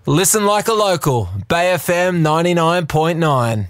Listen like a local. Bay FM 99.9.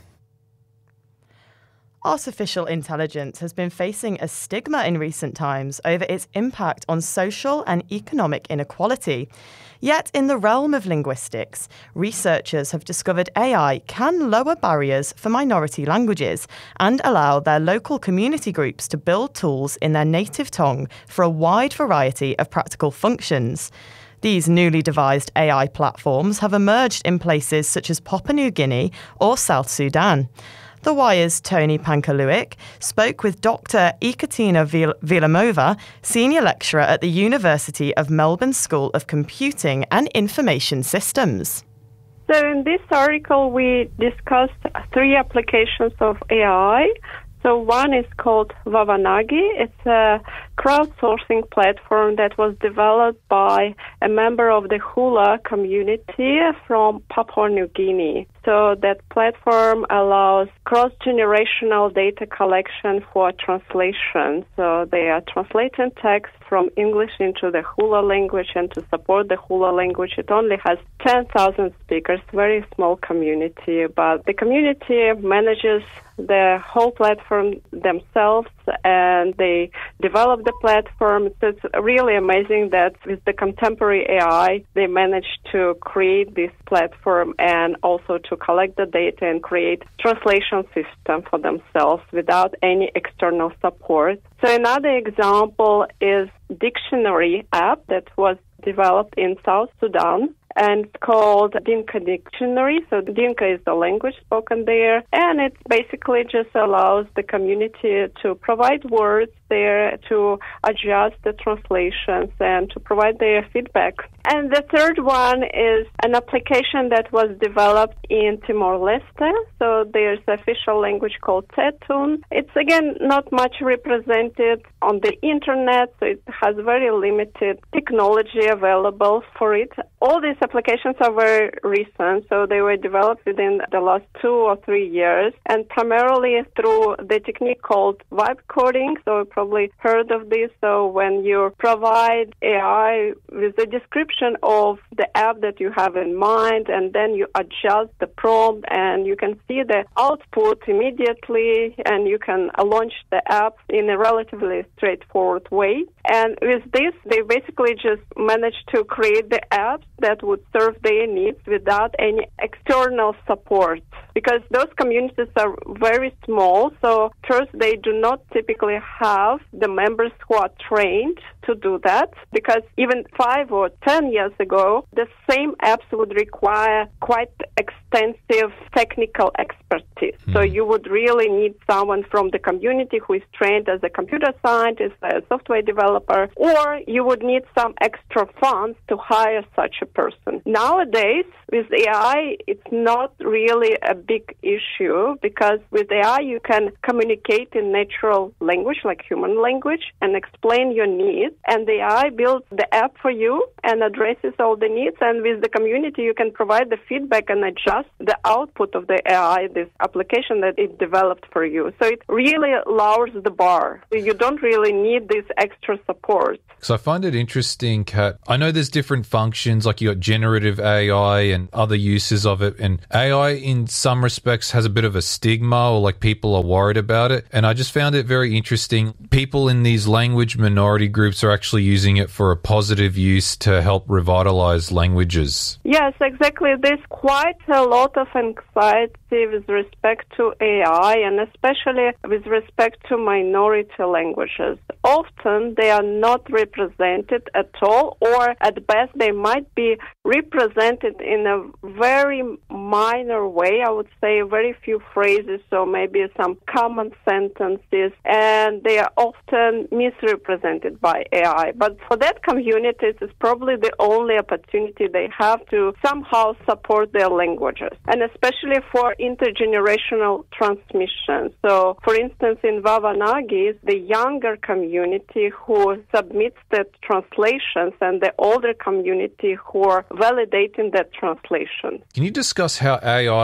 Artificial intelligence has been facing a stigma in recent times over its impact on social and economic inequality. Yet, in the realm of linguistics, researchers have discovered AI can lower barriers for minority languages and allow their local community groups to build tools in their native tongue for a wide variety of practical functions. These newly devised AI platforms have emerged in places such as Papua New Guinea or South Sudan. The Wire's Tony Pankaluik spoke with Dr. Ekaterina Vilamova, Senior Lecturer at the University of Melbourne School of Computing and Information Systems. So in this article, we discussed 3 applications of AI. So one is called Wavanagi. It's a crowdsourcing platform that was developed by a member of the Hula community from Papua New Guinea. So that platform allows cross-generational data collection for translation. So they are translating text from English into the Hula language, and to support the Hula language, it only has 10,000 speakers, very small community, but the community manages the whole platform themselves, and they develop the platform. So it's really amazing that with the contemporary AI, they managed to create this platform and also to collect the data and create translation system for themselves without any external support. So another example is dictionary app that was developed in South Sudan, and it's called Dinka Dictionary. So Dinka is the language spoken there, and it basically just allows the community to provide words there, to adjust the translations, and to provide their feedback. And the third one is an application that was developed in Timor-Leste. So there's an official language called Tetun. It's, again, not much represented on the internet, so it has very limited technology available for it. All these applications are very recent, so they were developed within the last 2 or 3 years, and primarily through the technique called vibe coding. So you probably heard of this. So when you provide AI with the description of the app that you have in mind, and then you adjust the prompt, and you can see the output immediately, and you can launch the app in a relatively straightforward way. And with this, they basically just managed to create the apps that would serve their needs without any external support, because those communities are very small. So first, they do not typically have the members who are trained to do that, because even 5 or 10 years ago, the same apps would require quite extensive technical expertise. So you would really need someone from the community who is trained as a computer scientist, a software developer, or you would need some extra funds to hire such a person. Nowadays, with AI, it's not really a big issue, because with AI, you can communicate in natural language, like human language, and explain your needs. And the AI builds the app for you and addresses all the needs. And with the community, you can provide the feedback and adjust the output of the AI, this application that it developed for you. So it really lowers the bar. You don't really need this extra support. So I find it interesting, Kat. I know there's different functions, like you got generative AI and other uses of it. And AI, in some respects, has a bit of a stigma, or like people are worried about it. And I just found it very interesting. People in these language minority groups are actually using it for a positive use to help revitalize languages. Yes, exactly. There's quite a lot of anxiety with respect to AI, and especially with respect to minority languages. Often they are not represented at all, or at best they might be represented in a very minor way. I would say very few phrases, so maybe some common sentences, and they are often misrepresented by AI. But for that community, it's probably the only opportunity they have to somehow support their languages, and especially for intergenerational transmission. So, for instance, in Wavanagi, the younger community who submits the translations, and the older community who are validating that translation. Can you discuss how AI is actually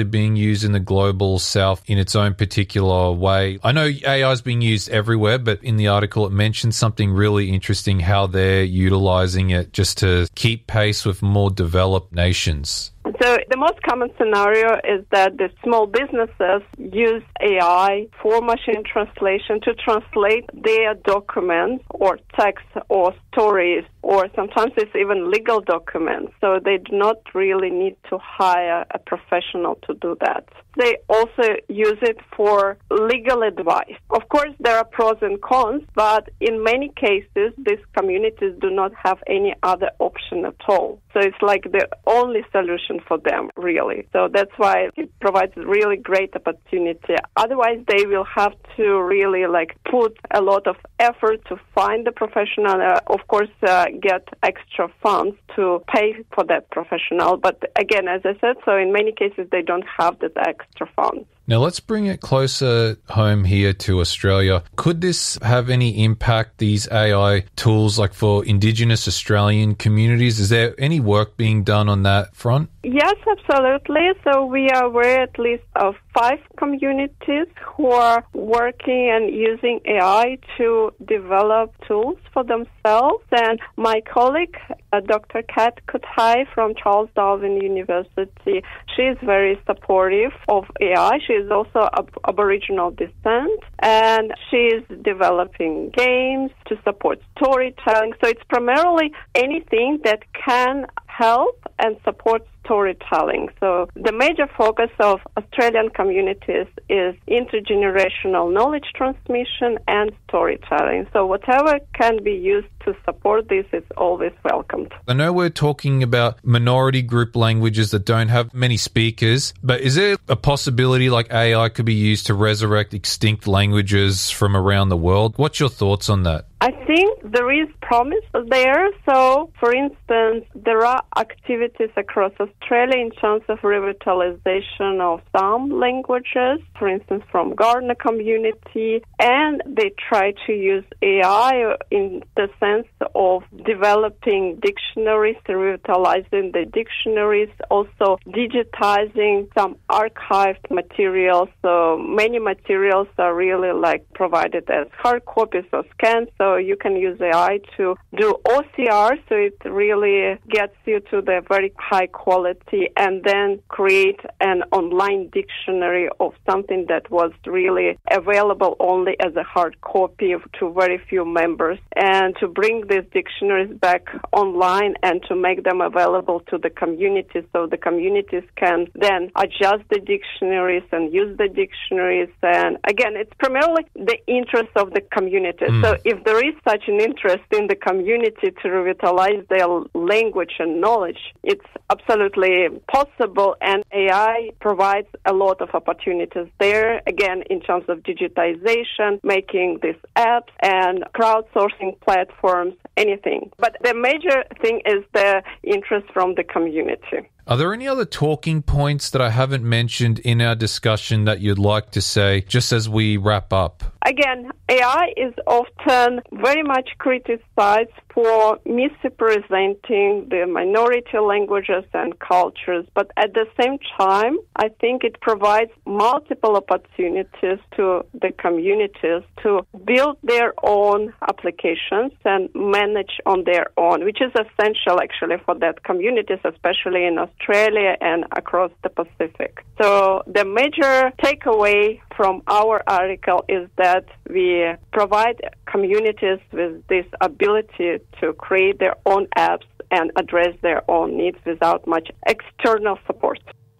obviously being used in the global south in its own particular way. I know AI is being used everywhere, but in the article it mentions something really interesting, how they're utilizing it just to keep pace with more developed nations. So the most common scenario is that the small businesses use AI for machine translation to translate their documents or text or stories, or sometimes it's even legal documents. So they do not really need to hire a professional to do that. They also use it for legal advice. Of course, there are pros and cons, but in many cases, these communities do not have any other option at all. So it's like the only solution for them, really. So that's why it provides really great opportunity. Otherwise, they will have to really put a lot of effort to find the professional, of course, get extra funds to pay for that professional. But again, as I said, so in many cases, they don't have that extra funds. Now, let's bring it closer home here to Australia. Could this have any impact, these AI tools, for Indigenous Australian communities? Is there any work being done on that front? Yes, absolutely. So we are aware at least of 5 communities who are working and using AI to develop tools for themselves. And my colleague, Dr. Kat Kutai from Charles Darwin University, she is very supportive of AI. She is also of Aboriginal descent, and she is developing games to support storytelling. So it's primarily anything that can help and support storytelling. So the major focus of Australian communities is intergenerational knowledge transmission and storytelling. So whatever can be used to support this is always welcomed. I know we're talking about minority group languages that don't have many speakers, but is there a possibility AI could be used to resurrect extinct languages from around the world? What's your thoughts on that? I think there is promise there. So, for instance, there are activities across Australia in terms of revitalization of some languages, for instance, from Kaurna community, and they try to use AI in the sense of developing dictionaries, revitalizing the dictionaries, also digitizing some archived materials. So many materials are really provided as hard copies or scans. So you can use AI to do OCR, so it really gets you to the very high quality, and then create an online dictionary of something that was really available only as a hard copy to very few members, and to bring these dictionaries back online and to make them available to the community, so the communities can then adjust the dictionaries and use the dictionaries. And again, it's primarily the interest of the community. So if there is such an interest in the community to revitalize their language and knowledge, it's absolutely possible, and AI provides a lot of opportunities there, again, in terms of digitization, making these apps and crowdsourcing platforms, anything. But the major thing is the interest from the community. Are there any other talking points that I haven't mentioned in our discussion that you'd like to say just as we wrap up? Again, AI is often very much criticized for misrepresenting the minority languages and cultures, but at the same time, I think it provides multiple opportunities to the communities to build their own applications and manage on their own, which is essential actually for that communities, especially in Australia and across the Pacific. So the major takeaway from our article is that we provide communities with this ability to create their own apps and address their own needs without much external support.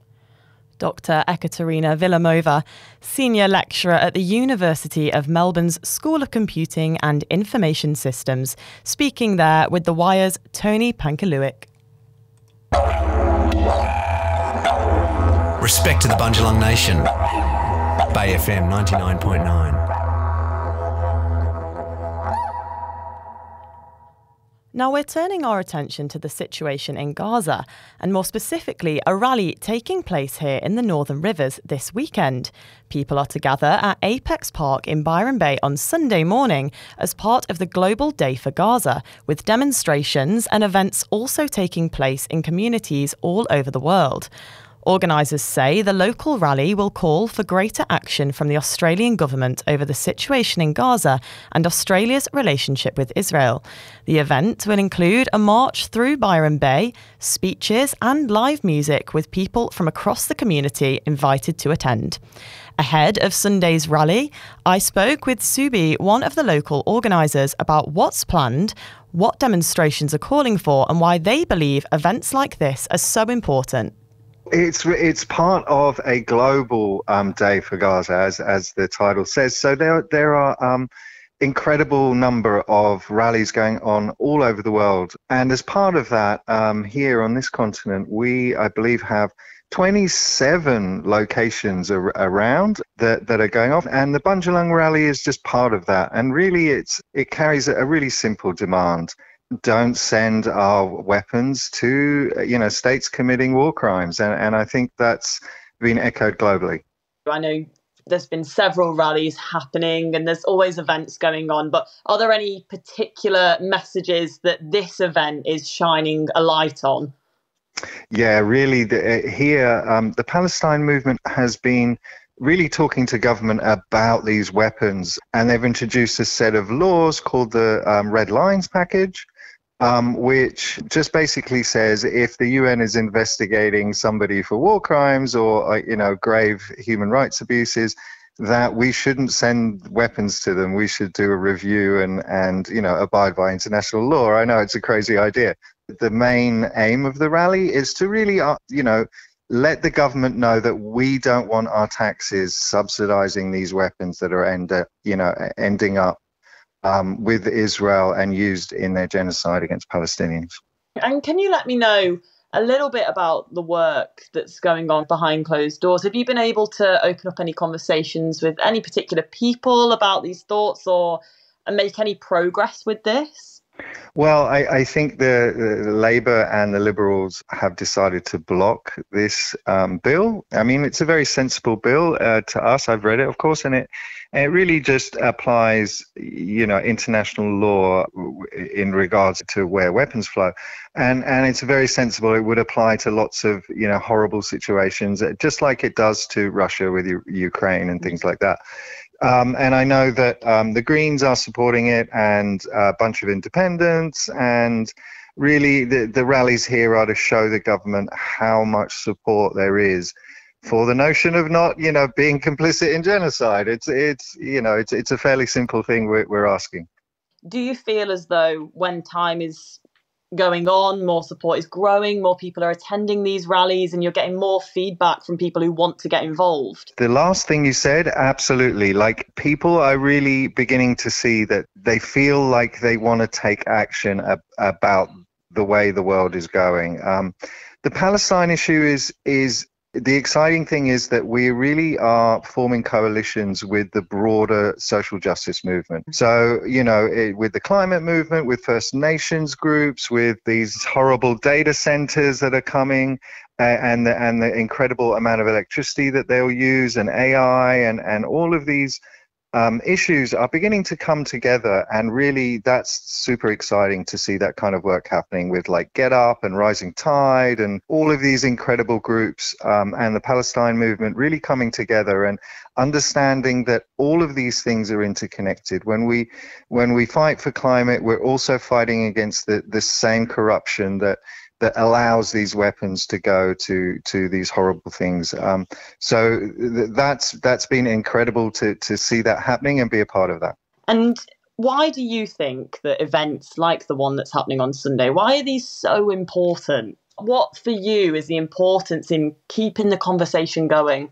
Dr. Ekaterina Vilimova, Senior Lecturer at the University of Melbourne's School of Computing and Information Systems, speaking there with The Wire's Tony Pankaluik. Respect to the Bundjalung Nation. Bay FM 99.9. Now we're turning our attention to the situation in Gaza, and more specifically a rally taking place here in the Northern Rivers this weekend. People are to gather at Apex Park in Byron Bay on Sunday morning as part of the Global Day for Gaza, with demonstrations and events also taking place in communities all over the world. Organisers say the local rally will call for greater action from the Australian government over the situation in Gaza and Australia's relationship with Israel. The event will include a march through Byron Bay, speeches and live music with people from across the community invited to attend. Ahead of Sunday's rally, I spoke with Subi, one of the local organisers, about what's planned, what demonstrations are calling for and why they believe events like this are so important. It's part of a global day for Gaza, as the title says. So there are incredible number of rallies going on all over the world. And as part of that, here on this continent, we, I believe, have 27 locations around that are going off, and the Bundjalung rally is just part of that. And really, it carries a really simple demand. Don't send our weapons to, states committing war crimes. And I think that's been echoed globally. I know there's been several rallies happening and there's always events going on, but are there any particular messages that this event is shining a light on? Yeah, really, the Palestine movement has been really talking to government about these weapons, and they've introduced a set of laws called the Red Lines Package, which just basically says if the UN is investigating somebody for war crimes or grave human rights abuses, that we shouldn't send weapons to them. We should do a review and abide by international law. I know it's a crazy idea. The main aim of the rally is to really, let the government know that we don't want our taxes subsidizing these weapons that are ending up with Israel and used in their genocide against Palestinians. And can you let me know a little bit about the work that's going on behind closed doors? Have you been able to open up any conversations with any particular people about these thoughts or make any progress with this? Well, I think the Labour and the Liberals have decided to block this bill. I mean, it's a very sensible bill to us. I've read it, of course, and it really just applies, international law in regards to where weapons flow. And it's very sensible. It would apply to lots of, horrible situations, just like it does to Russia with Ukraine and things like that. And I know that the Greens are supporting it, and a bunch of independents, and really the rallies here are to show the government how much support there is for the notion of not, being complicit in genocide. It's a fairly simple thing we're asking. Do you feel as though when time is going on, more support is growing, more people are attending these rallies, and you're getting more feedback from people who want to get involved? The last thing you said, absolutely. Like, people are really beginning to see that they feel like they want to take action about the way the world is going. The Palestine issue is the exciting thing is that we really are forming coalitions with the broader social justice movement. So, with the climate movement, with First Nations groups, with these horrible data centers that are coming, and the incredible amount of electricity that they'll use, and AI, and all of these issues are beginning to come together, and really that's super exciting to see that kind of work happening with like Get Up and Rising Tide and all of these incredible groups, and the Palestine movement really coming together and understanding that all of these things are interconnected. When we fight for climate, we're also fighting against the same corruption that allows these weapons to go to these horrible things. So that's been incredible to see that happening and be a part of that. And why do you think that events like the one that's happening on Sunday, why are these so important? What for you is the importance in keeping the conversation going?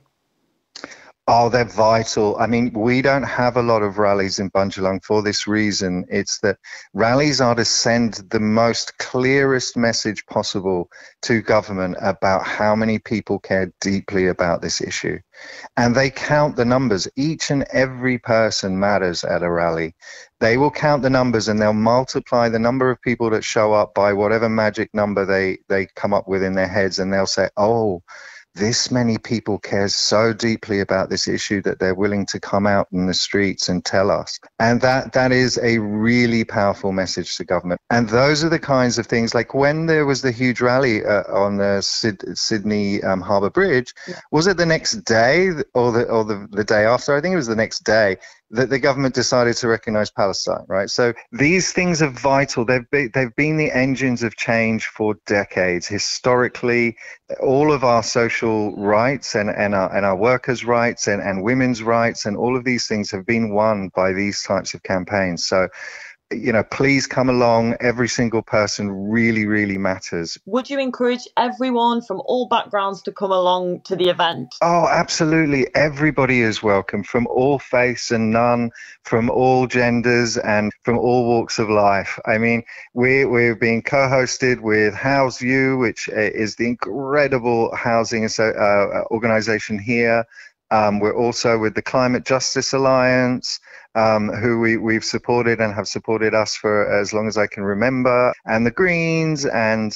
Oh, they're vital. I mean, we don't have a lot of rallies in Bundjalung for this reason. It's that rallies are to send the most clearest message possible to government about how many people care deeply about this issue. And they count the numbers. Each and every person matters at a rally. They will count the numbers, and they'll multiply the number of people that show up by whatever magic number they come up with in their heads. And they'll say, oh, this many people care so deeply about this issue that they're willing to come out in the streets and tell us. And that is a really powerful message to government. And those are the kinds of things, like when there was the huge rally on the Sydney Harbour Bridge, was it the next day or the day after? I think it was the next day that the government decided to recognize Palestine, right? So these things are vital. They've been the engines of change for decades. Historically, all of our social rights and our workers' rights and women's rights and all of these things have been won by these types of campaigns. So, please come along. Every single person really, really matters. Would you encourage everyone from all backgrounds to come along to the event? Oh, absolutely. Everybody is welcome, from all faiths and none, from all genders and from all walks of life. I mean, we're being co-hosted with House You, which is the incredible housing organization here. We're also with the Climate Justice Alliance, who we've supported and have supported us for as long as I can remember, and the Greens. And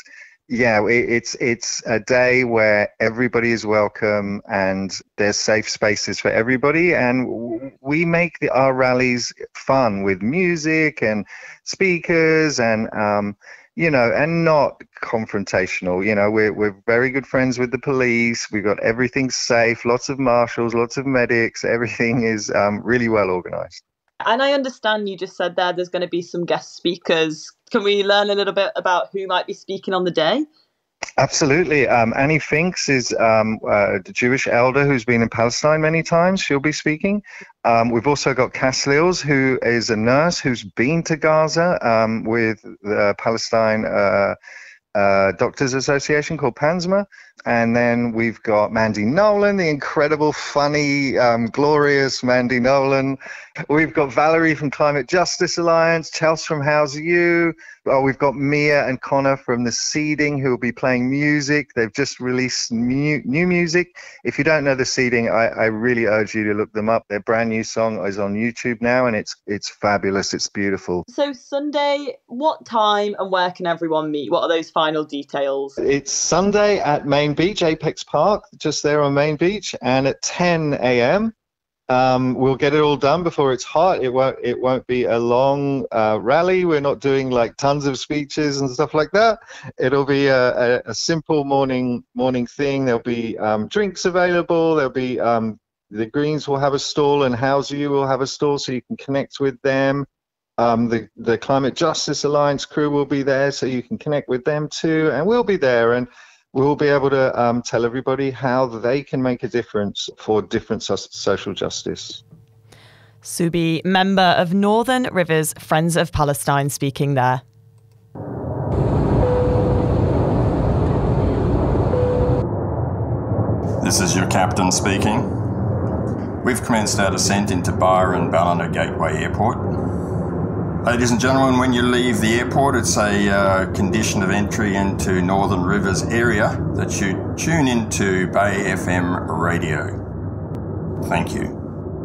it's a day where everybody is welcome and there's safe spaces for everybody. And we make our rallies fun with music and speakers and and not confrontational. We're very good friends with the police. We've got everything safe, lots of marshals, lots of medics. Everything is really well organized. And I understand you just said there's going to be some guest speakers. Can we learn a little bit about who might be speaking on the day? Absolutely. Annie Finks is a Jewish elder who's been in Palestine many times. She'll be speaking. We've also got Cass Lils, who is a nurse who's been to Gaza with the Palestine Doctors Association called PANSMA. And then we've got Mandy Nolan, the incredible, funny, glorious Mandy Nolan. We've got Valerie from Climate Justice Alliance, Chelsea from House You. We've got Mia and Connor from The Seeding, who will be playing music. They've just released new music. If you don't know The Seeding, I really urge you to look them up. Their brand new song is on YouTube now, and it's fabulous. It's beautiful. So Sunday, what time and where can everyone meet? What are those final details? It's Sunday at Main Beach, Apex Park, just there on Main Beach, and at 10 a.m. We'll get it all done before it's hot. It won't be a long rally. We're not doing like tons of speeches and stuff like that. It'll be a simple morning thing. There'll be drinks available. There'll be the Greens will have a stall and House You will have a stall, so you can connect with them. The Climate Justice Alliance crew will be there, so you can connect with them too, and we'll be there, and we'll be able to tell everybody how they can make a difference for different social justice. Subi, member of Northern Rivers Friends of Palestine, speaking there. This is your captain speaking. We've commenced our descent into Byron Ballina Gateway Airport. Ladies and gentlemen, when you leave the airport, it's a condition of entry into Northern Rivers area that you tune into Bay FM radio. Thank you.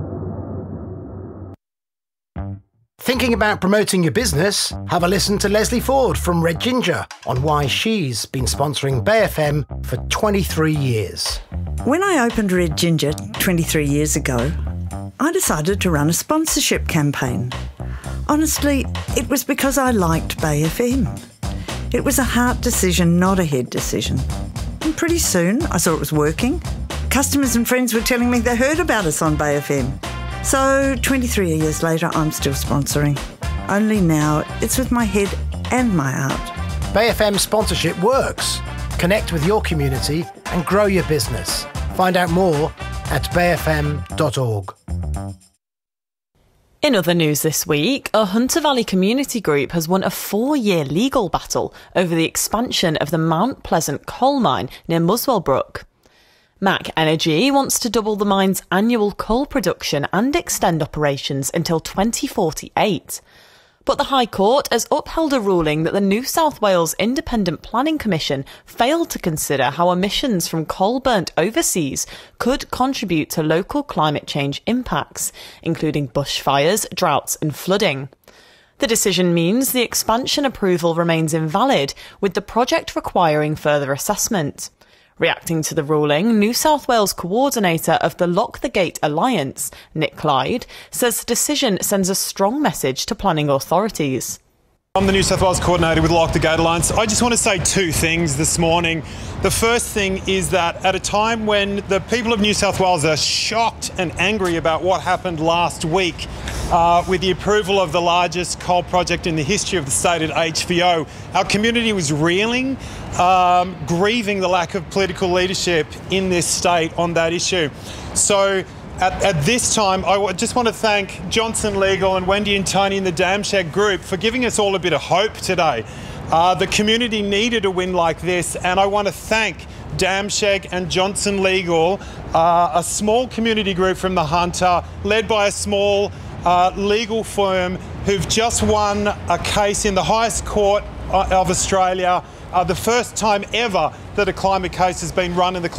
Thinking about promoting your business? Have a listen to Leslie Ford from Red Ginger on why she's been sponsoring Bay FM for 23 years. When I opened Red Ginger 23 years ago, I decided to run a sponsorship campaign. Honestly, it was because I liked Bay FM. It was a heart decision, not a head decision. And pretty soon, I saw it was working. Customers and friends were telling me they heard about us on Bay FM. So 23 years later, I'm still sponsoring. Only now, it's with my head and my heart. Bay FM sponsorship works. Connect with your community and grow your business. Find out more at bayfm.org. In other news this week, a Hunter Valley community group has won a 4-year legal battle over the expansion of the Mount Pleasant coal mine near Muswell Brook. MAC Energy wants to double the mine's annual coal production and extend operations until 2048. But the High Court has upheld a ruling that the New South Wales Independent Planning Commission failed to consider how emissions from coal burnt overseas could contribute to local climate change impacts, including bushfires, droughts and flooding. The decision means the expansion approval remains invalid, with the project requiring further assessment. Reacting to the ruling, New South Wales coordinator of the Lock the Gate Alliance, Nick Clyde, says the decision sends a strong message to planning authorities. I'm the New South Wales coordinator with Lock the Gate Alliance. I just want to say two things this morning. The first thing is that at a time when the people of New South Wales are shocked and angry about what happened last week with the approval of the largest coal project in the history of the state at HVO, our community was reeling, grieving the lack of political leadership in this state on that issue. So at this time, I just want to thank Johnson Legal and Wendy and Tony and the Damshag Group for giving us all a bit of hope today. The community needed a win like this, and I want to thank Damshag and Johnson Legal, a small community group from the Hunter, led by a small legal firm who've just won a case in the highest court of Australia. The first time ever that a climate case has been run in the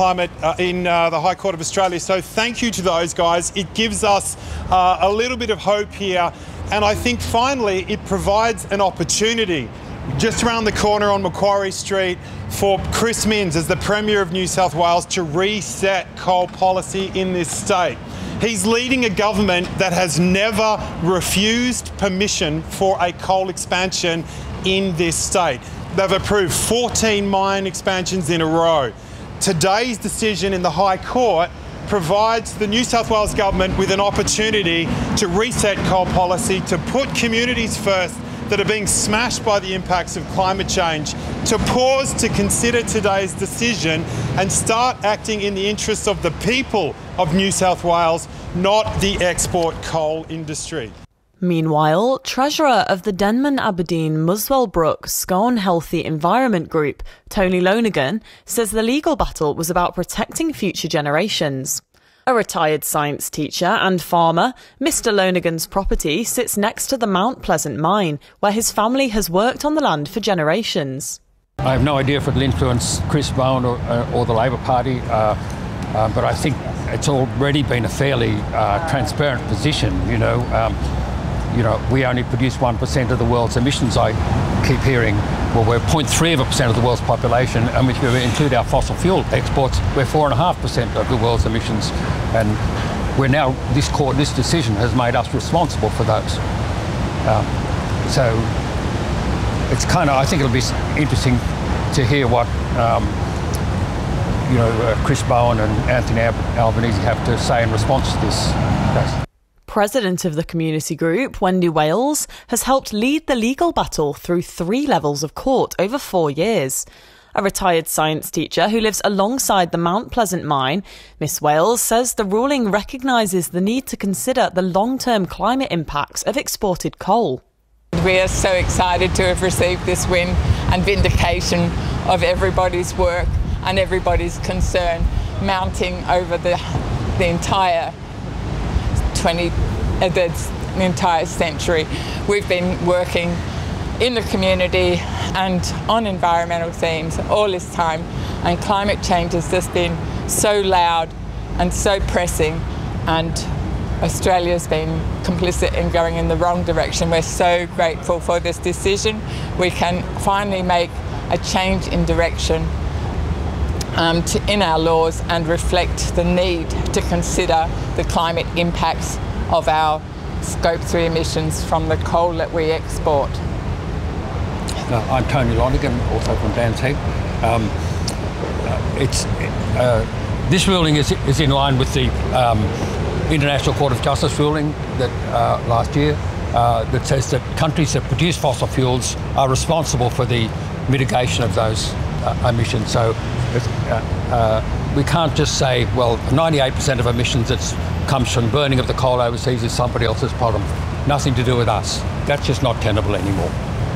High Court of Australia. So thank you to those guys. It gives us a little bit of hope here. And I think finally it provides an opportunity just around the corner on Macquarie Street for Chris Minns as the Premier of New South Wales to reset coal policy in this state. He's leading a government that has never refused permission for a coal expansion in this state. They've approved 14 mine expansions in a row. Today's decision in the High Court provides the New South Wales government with an opportunity to reset coal policy, to put communities first that are being smashed by the impacts of climate change, to pause to consider today's decision and start acting in the interests of the people of New South Wales, not the export coal industry. Meanwhile, Treasurer of the Denman Aberdeen Muswell Brook Scone Healthy Environment Group, Tony Lonergan, says the legal battle was about protecting future generations. A retired science teacher and farmer, Mr. Lonergan's property sits next to the Mount Pleasant mine, where his family has worked on the land for generations. I have no idea if it'll influence Chris Bowen or the Labor Party, but I think it's already been a fairly transparent position, we only produce 1% of the world's emissions. I keep hearing, well, we're 0.3% of the world's population, and if you include our fossil fuel exports, we're 4.5% of the world's emissions. And we're now, this decision has made us responsible for those. So it's I think it'll be interesting to hear what, Chris Bowen and Anthony Albanese have to say in response to this case. President of the community group, Wendy Wales, has helped lead the legal battle through 3 levels of court over 4 years. A retired science teacher who lives alongside the Mount Pleasant mine, Miss Wales says the ruling recognises the need to consider the long-term climate impacts of exported coal. We are so excited to have received this win and vindication of everybody's work and everybody's concern mounting over the entire the entire century. We've been working in the community and on environmental themes all this time, and climate change has just been so loud and so pressing, and Australia's been complicit in going in the wrong direction. We're so grateful for this decision. We can finally make a change in direction in our laws and reflect the need to consider the climate impacts of our Scope 3 emissions from the coal that we export. I'm Tony Lonergan, also from Damshag. This ruling is in line with the International Court of Justice ruling that last year that says that countries that produce fossil fuels are responsible for the mitigation of those emissions. So we can't just say, well, 98% of emissions that comes from burning of the coal overseas is somebody else's problem. Nothing to do with us. That's just not tenable anymore.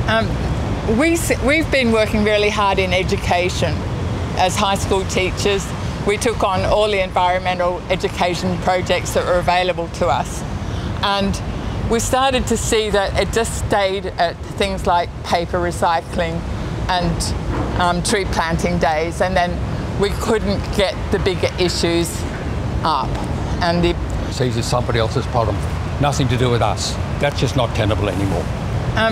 We've been working really hard in education. As high school teachers, we took on all the environmental education projects that were available to us. And we started to see that it just stayed at things like paper recycling and tree planting days, and then we couldn't get the bigger issues up. And disease is somebody else's problem. Nothing to do with us. That's just not tenable anymore.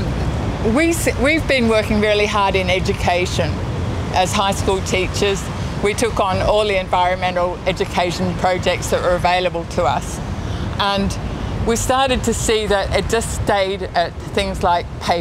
We've been working really hard in education. As high school teachers, we took on all the environmental education projects that were available to us. And we started to see that it just stayed at things like pay